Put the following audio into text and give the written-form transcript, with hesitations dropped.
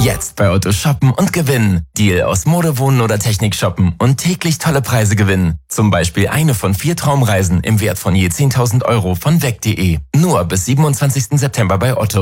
Jetzt bei Otto shoppen und gewinnen. Deal aus Mode, Wohnen oder Technik shoppen und täglich tolle Preise gewinnen. Zum Beispiel eine von 4 Traumreisen im Wert von je 10.000 € von weg.de. Nur bis 27. September bei Otto.